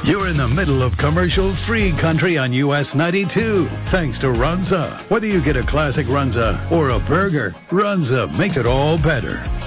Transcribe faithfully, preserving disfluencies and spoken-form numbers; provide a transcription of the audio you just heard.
You're in the middle of commercial-free country on U S ninety-two. Thanks to Runza. Whether you get a classic Runza or a burger, Runza makes it all better.